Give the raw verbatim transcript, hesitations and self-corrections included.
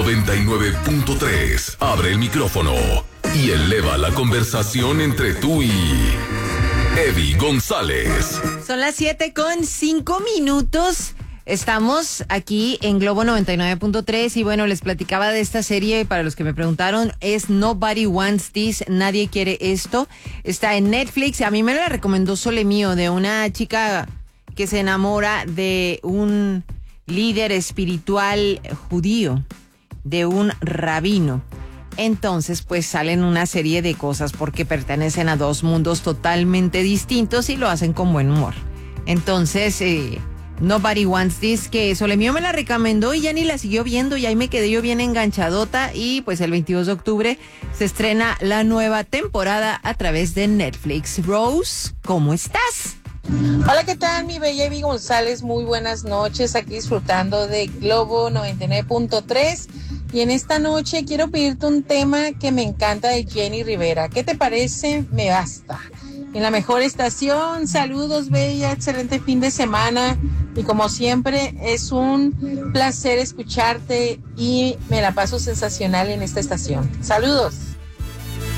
noventa y nueve punto tres. Abre el micrófono y eleva la conversación entre tú y Eddie González. Son las siete con cinco minutos. Estamos aquí en Globo noventa y nueve punto tres y bueno, les platicaba de esta serie. Para los que me preguntaron, es Nobody Wants This, Nadie Quiere Esto. Está en Netflix. A mí me la recomendó Sole Mío, de una chica que se enamora de un líder espiritual judío, de un rabino. Entonces, pues salen una serie de cosas porque pertenecen a dos mundos totalmente distintos y lo hacen con buen humor. Entonces, eh, Nobody Wants This, que Sole Mío me la recomendó y ya ni la siguió viendo, y ahí me quedé yo bien enganchadota. Y pues el veintidós de octubre se estrena la nueva temporada a través de Netflix. Rose, ¿cómo estás? Hola, ¿qué tal, mi bella Evi González? Muy buenas noches, aquí disfrutando de Globo noventa y nueve punto tres. Y en esta noche quiero pedirte un tema que me encanta de Jenny Rivera. ¿Qué te parece? Me basta. En la mejor estación, saludos, bella, excelente fin de semana. Y como siempre, es un placer escucharte y me la paso sensacional en esta estación. Saludos.